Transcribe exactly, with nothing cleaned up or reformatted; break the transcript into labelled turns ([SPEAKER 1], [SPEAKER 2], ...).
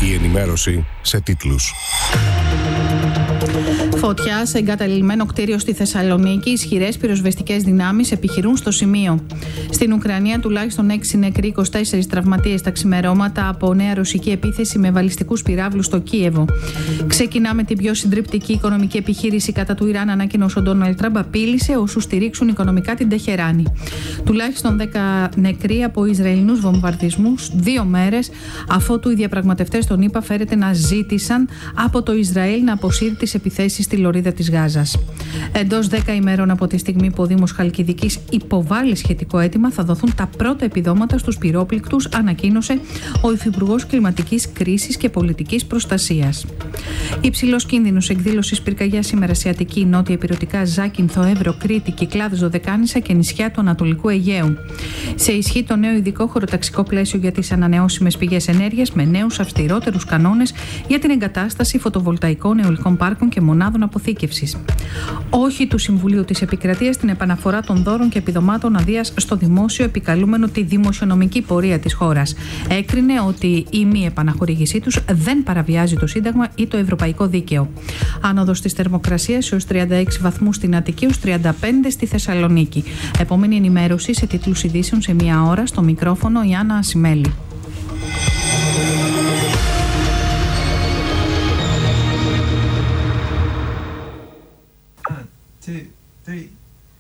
[SPEAKER 1] Η ενημέρωση σε τίτλους.
[SPEAKER 2] Φωτιά σε εγκαταλειμμένο κτίριο στη Θεσσαλονίκη. Ισχυρές πυροσβεστικές δυνάμεις επιχειρούν στο σημείο. Στην Ουκρανία, τουλάχιστον έξι νεκροί, είκοσι τέσσερις τραυματίες τα ξημερώματα από νέα ρωσική επίθεση με βαλιστικούς πυράβλους στο Κίεβο. Ξεκινάμε την πιο συντριπτική οικονομική επιχείρηση κατά του Ιράν, ανακοίνωσε ο Ντόναλντ Τραμπ, απείλησε όσους στηρίξουν οικονομικά την Τεχεράνη. Τουλάχιστον δέκα νεκροί από Ισραηλινούς βομβαρδισμούς δύο μέρες αφότου οι διαπραγματευτές των ΗΠΑ φέρεται να ζήτησαν από το Ισραήλ να αποσύρει τις επιθέσεις στη λωρίδα της Γάζας. Εντός δέκα ημέρων από τη στιγμή που ο Δήμος Χαλκιδικής υποβάλλει σχετικό αίτημα, θα δοθούν τα πρώτα επιδόματα στους πυρόπληκτους, ανακοίνωσε ο Υφυπουργός Κλιματικής Κρίσης και Πολιτικής Προστασίας. Υψηλός κίνδυνος εκδήλωσης πυρκαγιάς σήμερα σε Αττική, Νότια Ηπειρωτικά, Ζάκυνθο, Εύρο, Κρήτη, Κυκλάδες, Δωδεκάνησα και νησιά του Ανατολικού Αιγαίου. Σε ισχύ το νέο ειδικό χωροταξικό πλαίσιο για τις ανανεώσιμες πηγές ενέργειας με νέους αυστηρότερους κανόνες για την εγκατάσταση φωτοβολταϊκών, αιωλικών πάρκων και μονάδων αποθήκευσης. Όχι του Συμβουλίου της Επικρατείας στην επαναφορά των δώρων και επιδομάτων αδείας στο δημόσιο, επικαλούμενο τη δημοσιονομική πορεία της χώρας. Έκρινε ότι η μη επαναχορήγησή τους δεν παραβιάζει το Σύνταγμα ή το Ευρωπαϊκό Δίκαιο. Άνοδος της θερμοκρασίας έως τριάντα έξι βαθμούς στην Αττική, έως τριάντα πέντε στη Θεσσαλονίκη. Επόμενη ενημέρωση σε τίτλους ειδήσεων σε μία ώρα. Στο μικρόφωνο η Άννα Ασημέλη.
[SPEAKER 3] Two, three.